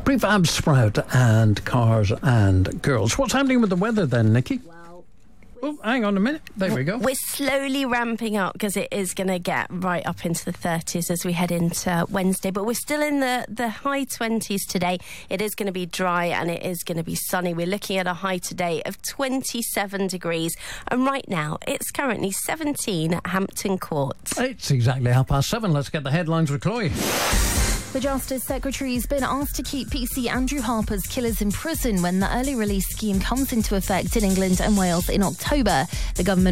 Prefab Sprout and Cars and Girls. What's happening with the weather then, Nikki? Oh, hang on a minute. There we go. We're slowly ramping up because it is going to get right up into the 30s as we head into Wednesday. But we're still in the high 20s today. It is going to be dry and it is going to be sunny. We're looking at a high today of 27 degrees. And right now, it's currently 17 at Hampton Court. It's exactly 7:30. Let's get the headlines with Chloe. The Justice Secretary's been asked to keep PC Andrew Harper's killers in prison when the early release scheme comes into effect in England and Wales in October. The government